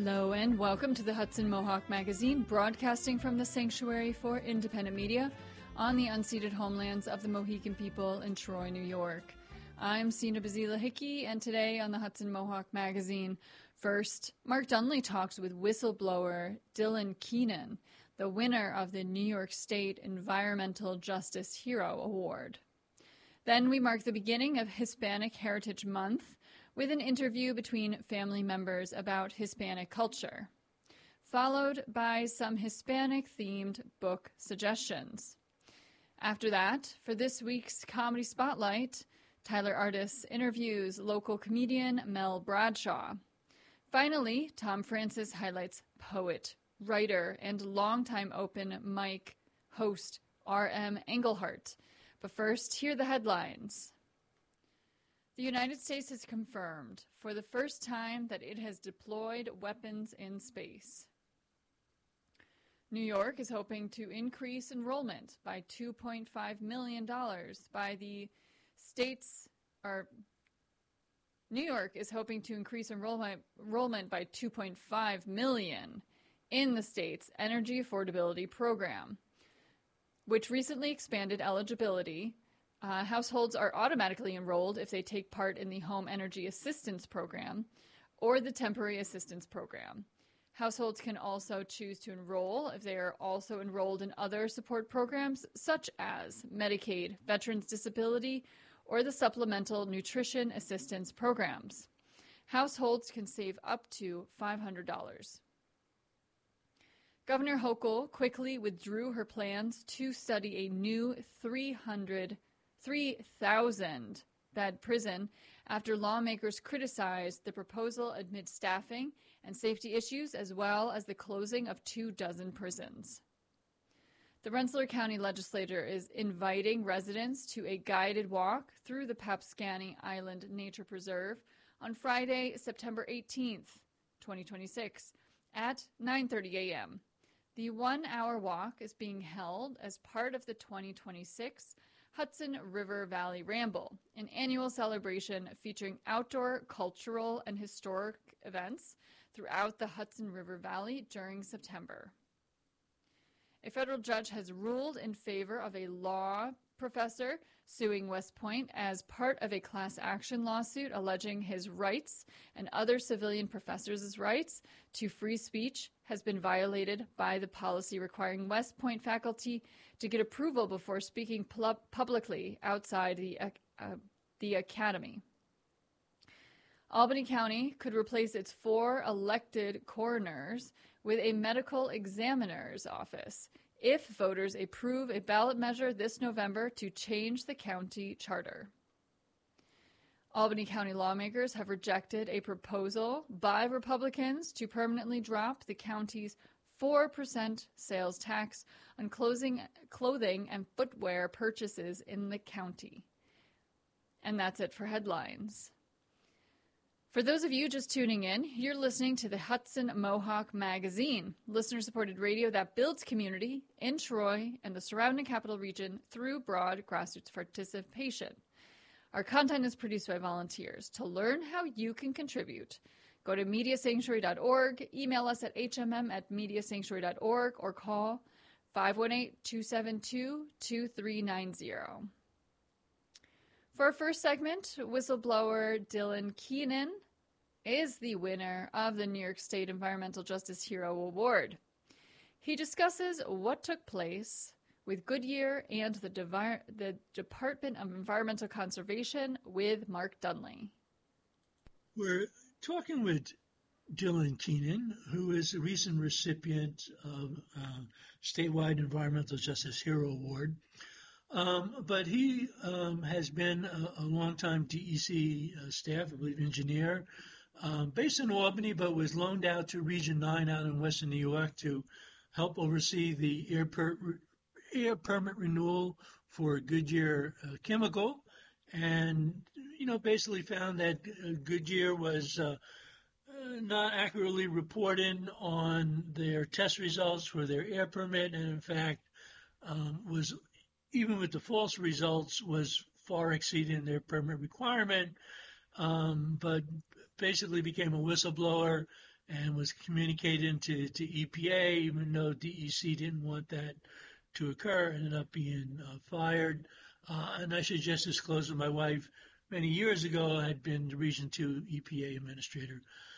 Hello and welcome to the Hudson Mohawk Magazine, broadcasting from the Sanctuary for Independent Media on the unceded homelands of the Mohican people in Troy, New York. I'm Sina Bazila Hickey, and today on the Hudson Mohawk Magazine, first, Mark Dunley talks with whistleblower Dylan Keenan, the winner of the New York State Environmental Justice Hero Award. Then we mark the beginning of Hispanic Heritage Month with an interview between family members about Hispanic culture, followed by some Hispanic-themed book suggestions. After that, for this week's Comedy Spotlight, Tyler Artis interviews local comedian Mel Bradshaw. Finally, Tom Francis highlights poet, writer, and longtime open mic host R.M. Engelhardt. But first, here are the headlines. The United States has confirmed for the first time that it has deployed weapons in space. New York is hoping to increase enrollment by $2.5 million by the state's, New York is hoping to increase enrollment by $2.5 million in the state's Energy Affordability Program, which recently expanded eligibility. Households are automatically enrolled if they take part in the Home Energy Assistance Program or the Temporary Assistance Program. Households can also choose to enroll if they are also enrolled in other support programs such as Medicaid, Veterans Disability, or the Supplemental Nutrition Assistance Programs. Households can save up to $500. Governor Hochul quickly withdrew her plans to study a new 3,000-bed prison after lawmakers criticized the proposal amid staffing and safety issues, as well as the closing of 24 prisons. The Rensselaer County Legislature is inviting residents to a guided walk through the Papscani Island Nature Preserve on Friday, September 18th, 2026, at 9:30 a.m. The 1-hour walk is being held as part of the 2026 Hudson River Valley Ramble, an annual celebration featuring outdoor, cultural, and historic events throughout the Hudson River Valley during September. A federal judge has ruled in favor of a law professor suing West Point as part of a class action lawsuit alleging his rights and other civilian professors' rights to free speech has been violated by the policy requiring West Point faculty to get approval before speaking publicly outside the academy. Albany County could replace its 4 elected coroners with a medical examiner's office if voters approve a ballot measure this November to change the county charter. Albany County lawmakers have rejected a proposal by Republicans to permanently drop the county's 4% sales tax on clothing and footwear purchases in the county. And that's it for headlines. For those of you just tuning in, you're listening to the Hudson Mohawk Magazine, listener-supported radio that builds community in Troy and the surrounding capital region through broad grassroots participation. Our content is produced by volunteers. To learn how you can contribute, go to mediasanctuary.org, email us at hmm@mediasanctuary.org, or call 518-272-2390. For our first segment, whistleblower Dylan Keenan is the winner of the New York State Environmental Justice Hero Award. He discusses what took place with Goodyear and the Department of Environmental Conservation with Mark Dunley. We're talking with Dylan Keenan, who is a recent recipient of statewide Environmental Justice Hero Award. But he has been a longtime DEC staff, I believe engineer, based in Albany, but was loaned out to Region 9 out in Western New York to help oversee the air permit renewal for Goodyear Chemical. And, basically found that Goodyear was not accurately reporting on their test results for their air permit, and in fact was, even with the false results, was far exceeding their permit requirement. But basically became a whistleblower and was communicated to EPA, even though DEC didn't want that to occur, ended up being fired. And I should just disclose that my wife, many years ago, had been the Region 2 EPA administrator.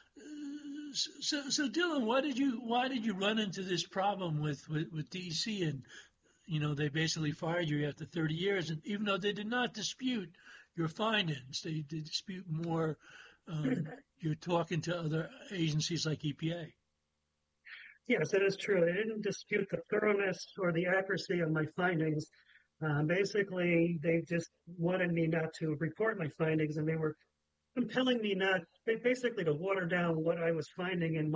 So Dylan, why did you run into this problem with DEC, and they basically fired you after 30 years, and even though they did not dispute your findings, they did dispute more. You're talking to other agencies like EPA. Yes, it is true. They didn't dispute the thoroughness or the accuracy of my findings. Basically, they just wanted me not to report my findings, and they were compelling me basically to water down what I was finding in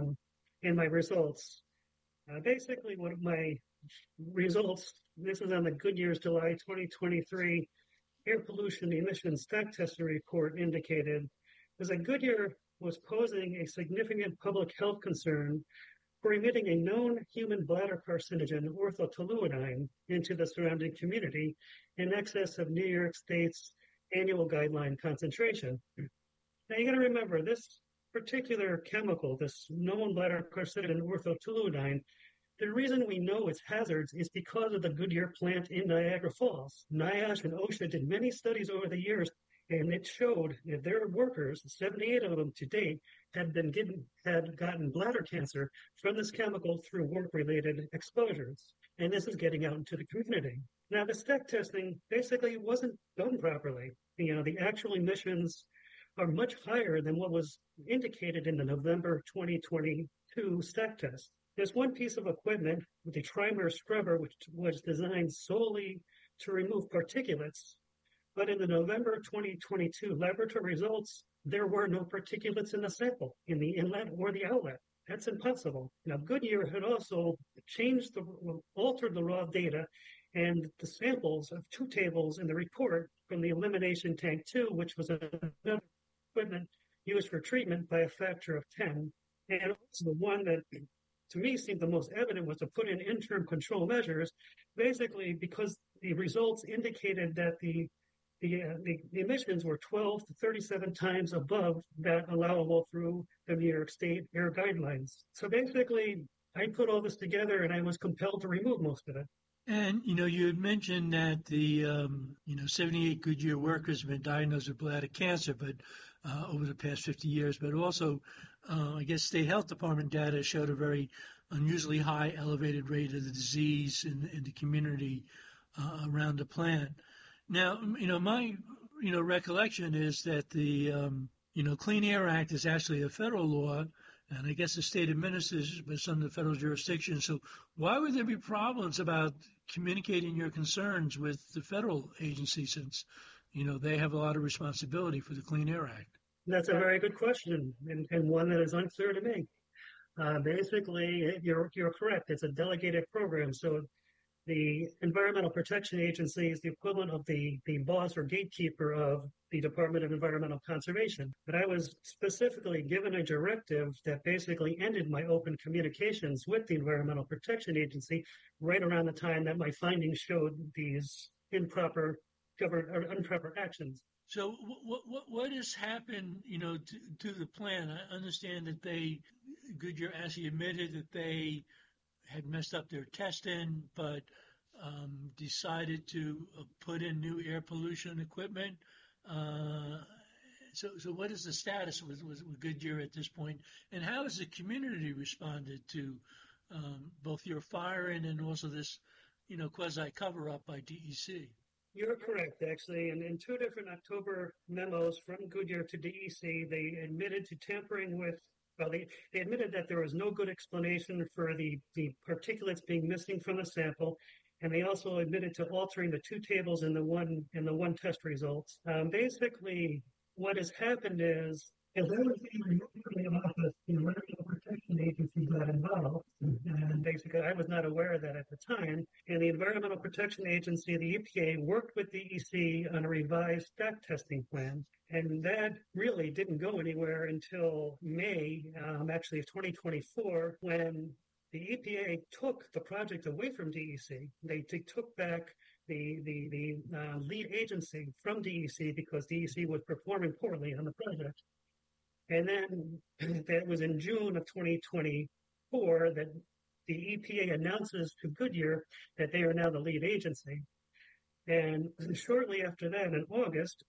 my results. Basically, what my results, this is on the Goodyear's July 2023 air pollution emissions stack testing report, indicated was that Goodyear was posing a significant public health concern for emitting a known human bladder carcinogen, orthotoluidine, into the surrounding community in excess of New York State's annual guideline concentration. Now you got to remember, this particular chemical, this known bladder carcinogen, orthotoluidine, the reason we know its hazards is because of the Goodyear plant in Niagara Falls. NIOSH and OSHA did many studies over the years, and it showed that their workers, 78 of them to date, had gotten bladder cancer from this chemical through work-related exposures. And this is getting out into the community. Now, the stack testing basically wasn't done properly. The actual emissions are much higher than what was indicated in the November 2022 stack test. There's one piece of equipment with the Trimer scrubber, which was designed solely to remove particulates. But in the November 2022 laboratory results, there were no particulates in the sample, in the inlet or the outlet. That's impossible. Now, Goodyear had also altered the raw data, and the samples of two tables in the report from the elimination tank 2, which was another equipment used for treatment, by a factor of 10. And also the one that, to me, seemed the most evident was to put in interim control measures, basically because the results indicated that the emissions were 12 to 37 times above that allowable through the New York State air guidelines. So basically, I put all this together and I was compelled to remove most of it. And, you had mentioned that the, 78 Goodyear workers have been diagnosed with bladder cancer, but over the past 50 years, but also, I guess, State Health Department data showed a very unusually high elevated rate of the disease in the community around the plant. Now, my, recollection is that the, Clean Air Act is actually a federal law, and I guess the state administers but it's under the federal jurisdiction. So why would there be problems about communicating your concerns with the federal agency, since, they have a lot of responsibility for the Clean Air Act? That's a very good question, and one that is unclear to me. Basically, you're correct. It's a delegated program. So the Environmental Protection Agency is the equivalent of the boss or gatekeeper of the Department of Environmental Conservation. But I was specifically given a directive that basically ended my open communications with the Environmental Protection Agency right around the time that my findings showed these improper actions. So what has happened, to the plan? I understand that Goodyear actually admitted that they had messed up their testing, but decided to put in new air pollution equipment. So what is the status with Goodyear at this point? And how has the community responded to both your firing and also this, quasi cover-up by DEC? You're correct, actually. And in two different October memos from Goodyear to DEC, they admitted to tampering with, they admitted that there was no good explanation for the particulates being missing from the sample. And they also admitted to altering the two tables in the one test results. Basically, what has happened is, as I was being removed from the office, the Environmental Protection Agency got involved. And basically, I was not aware of that at the time. And the Environmental Protection Agency, the EPA, worked with DEC on a revised stack testing plan. And that really didn't go anywhere until May, actually, of 2024, when the EPA took the project away from DEC. They took back the lead agency from DEC because DEC was performing poorly on the project. And then that was in June of 2024 that the EPA announces to Goodyear that they are now the lead agency. And shortly after that, in August,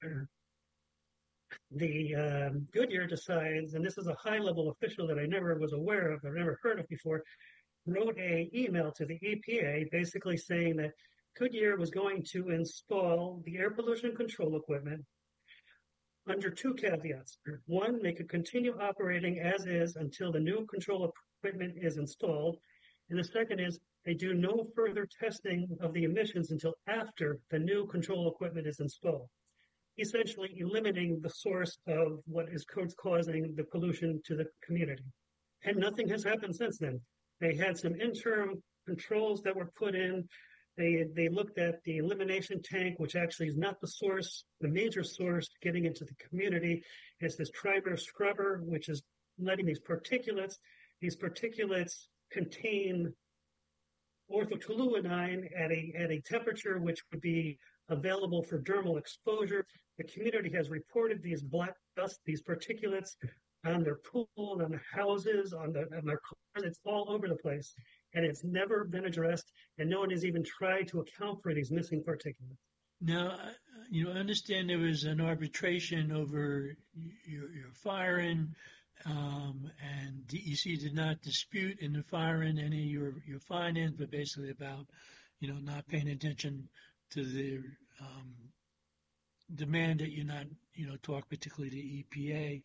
the Goodyear decides, and this is a high-level official that I never was aware of, I've never heard of before, wrote an email to the EPA basically saying that Goodyear was going to install the air pollution control equipment under two caveats. One, they could continue operating as is until the new control equipment is installed. And the second is they do no further testing of the emissions until after the new control equipment is installed, essentially eliminating the source of what is causing the pollution to the community. And nothing has happened since then. They had some interim controls that were put in. They looked at the elimination tank, which actually is not the source, the major source getting into the community. It's this Trimer scrubber, which is letting these particulates. These particulates contain orthotoluidine at a temperature which would be available for dermal exposure. The community has reported these black dust, these particulates on their pool, on their houses, on their cars. It's all over the place. And it's never been addressed, and no one has even tried to account for these missing particulates. Now, I understand there was an arbitration over your firing, and DEC did not dispute in the firing any of your findings, but basically about, not paying attention to the demand that you not, talk particularly to EPA.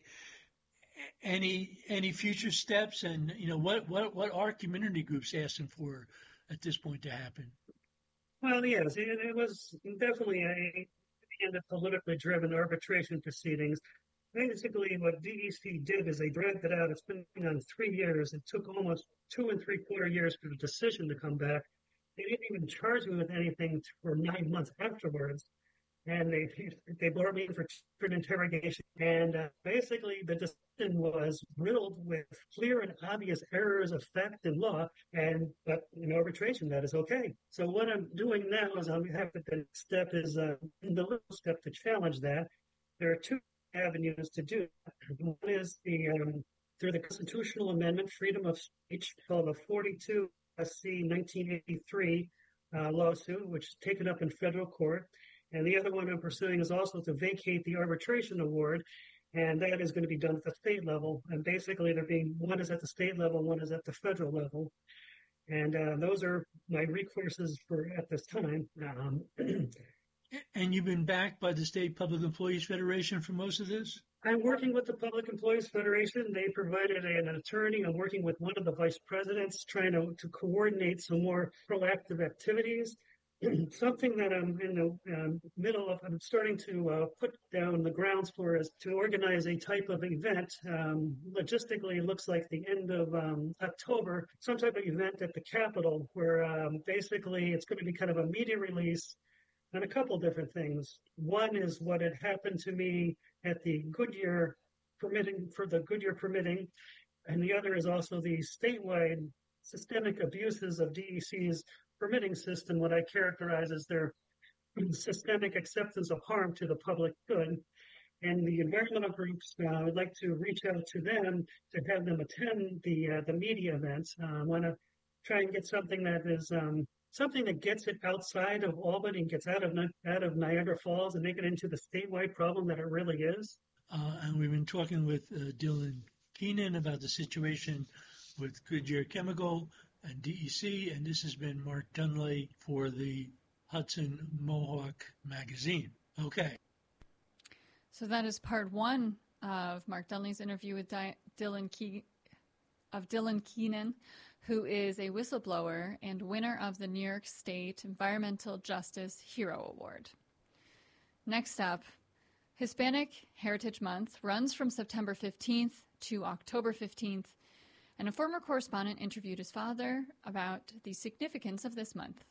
Any future steps, and what are community groups asking for at this point to happen? Well, yes, it was definitely the end of politically driven arbitration proceedings. Basically, what DEC did is they dragged it out. It's been on 3 years. It took almost 2 3/4 years for the decision to come back. They didn't even charge me with anything for 9 months afterwards. And they brought me in for interrogation. And basically, the decision was riddled with clear and obvious errors of fact and law. But in arbitration, that is okay. So what I'm doing now is I'm having the step is the little step to challenge that. There are two avenues to do. One is through the constitutional amendment, freedom of speech, called the 42 SC 1983 lawsuit, which is taken up in federal court. And the other one I'm pursuing is also to vacate the arbitration award, and that is going to be done at the state level. And basically, one is at the state level, one is at the federal level. And those are my recourses at this time. And you've been backed by the State Public Employees Federation for most of this? I'm working with the Public Employees Federation. They provided an attorney. I'm working with one of the vice presidents, trying to coordinate some more proactive activities. Something that I'm in the middle of, I'm starting to put down the grounds for is to organize a type of event. Logistically, it looks like the end of October, some type of event at the Capitol where basically it's going to be kind of a media release on a couple different things. One is what had happened to me at the Goodyear permitting, and the other is also the statewide systemic abuses of DEC's permitting system, what I characterize as their systemic acceptance of harm to the public good. And the environmental groups, I would like to reach out to them to have them attend the media events. I want to try and get something that is something that gets it outside of Albany and gets out of Niagara Falls and make it into the statewide problem that it really is. And we've been talking with Dylan Keenan about the situation with Goodyear Chemical and DEC, and this has been Mark Dunley for the Hudson Mohawk Magazine. Okay. So that is part one of Mark Dunley's interview with Dylan Keenan, who is a whistleblower and winner of the New York State Environmental Justice Hero Award. Next up, Hispanic Heritage Month runs from September 15th to October 15th, and a former correspondent interviewed his father about the significance of this month.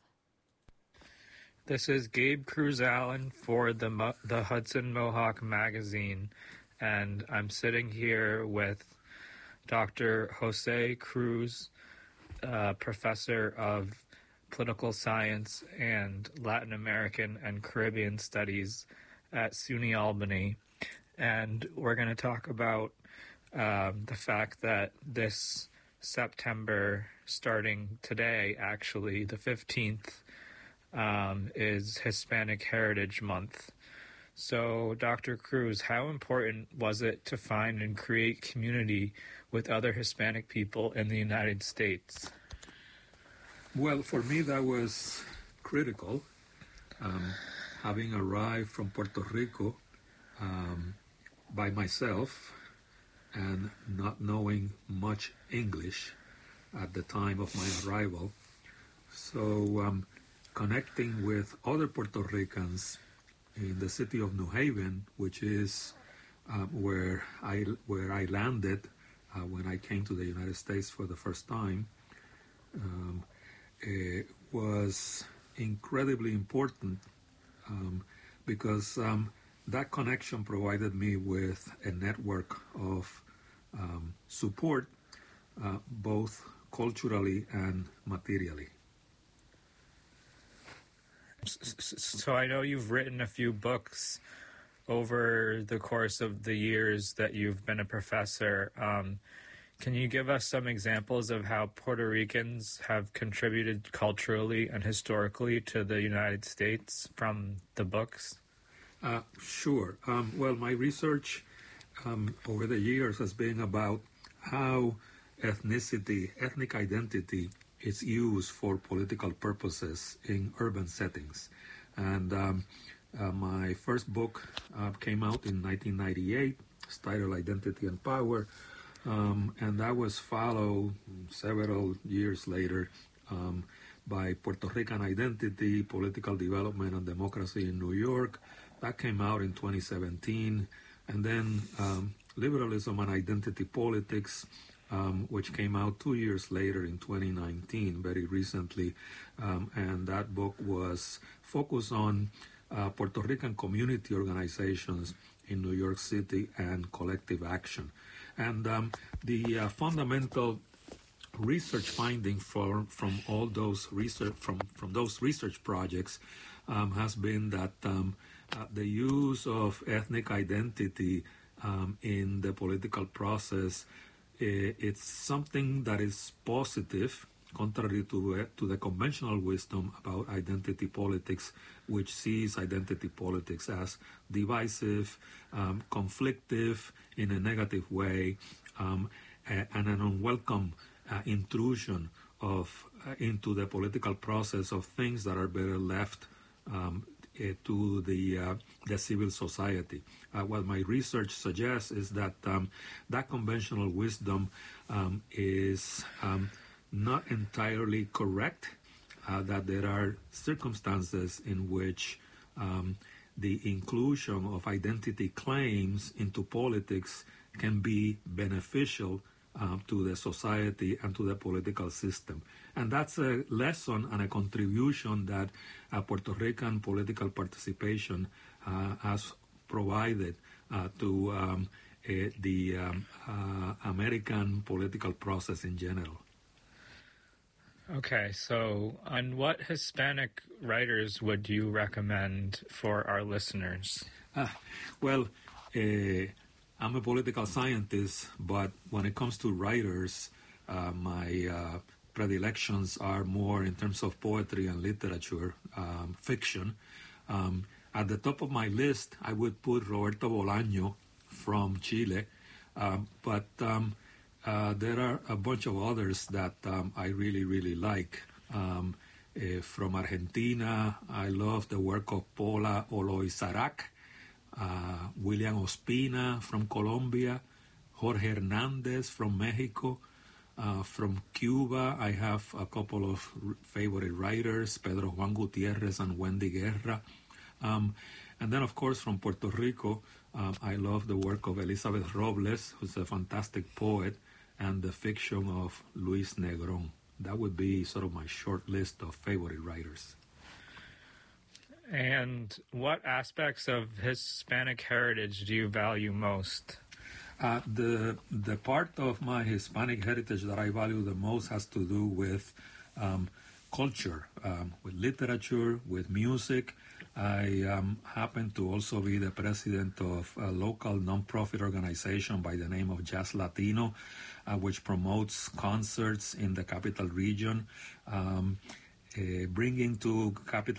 This is Gabe Cruz Allen for the Hudson Mohawk Magazine, and I'm sitting here with Dr. Jose Cruz, professor of political science and Latin American and Caribbean studies at SUNY Albany, and we're going to talk about the fact that this September, starting today, actually, the 15th, is Hispanic Heritage Month. So, Dr. Cruz, how important was it to find and create community with other Hispanic people in the United States? Well, for me, that was critical. Having arrived from Puerto Rico by myself and not knowing much English at the time of my arrival. So connecting with other Puerto Ricans in the city of New Haven, which is where I landed when I came to the United States for the first time, it was incredibly important because that connection provided me with a network of support, both culturally and materially. So I know you've written a few books over the course of the years that you've been a professor. Can you give us some examples of how Puerto Ricans have contributed culturally and historically to the United States from the books? Sure. Well, my research over the years has been about how ethnic identity is used for political purposes in urban settings. And my first book came out in 1998, it's titled Identity and Power, and that was followed several years later by Puerto Rican Identity, Political Development and Democracy in New York. That came out in 2017. And then Liberalism and Identity Politics, which came out 2 years later in 2019, very recently. And that book was focused on Puerto Rican community organizations in New York City and collective action. And the fundamental research finding from all those research from those research projects has been that the use of ethnic identity in the political process, it's something that is positive, contrary to the conventional wisdom about identity politics, which sees identity politics as divisive, conflictive in a negative way, and an unwelcome intrusion into the political process of things that are better left to the civil society. What my research suggests is that that conventional wisdom is not entirely correct, that there are circumstances in which the inclusion of identity claims into politics can be beneficial to the society and to the political system. And that's a lesson and a contribution that Puerto Rican political participation has provided to the American political process in general. Okay, so on what Hispanic writers would you recommend for our listeners? Well, I'm a political scientist, but when it comes to writers, my predilections are more in terms of poetry and literature, fiction. At the top of my list, I would put Roberto Bolaño from Chile, but there are a bunch of others that I really, really like. From Argentina, I love the work of Paula Oloizarac, William Ospina from Colombia, Jorge Hernandez from Mexico. From Cuba, I have a couple of favorite writers, Pedro Juan Gutierrez and Wendy Guerra. And then, of course, from Puerto Rico, I love the work of Elizabeth Robles, who's a fantastic poet, and the fiction of Luis Negron. That would be sort of my short list of favorite writers. And what aspects of Hispanic heritage do you value most? The part of my Hispanic heritage that I value the most has to do with culture, with literature, with music. I happen to also be the president of a local nonprofit organization by the name of Jazz Latino, which promotes concerts in the capital region, bringing to capital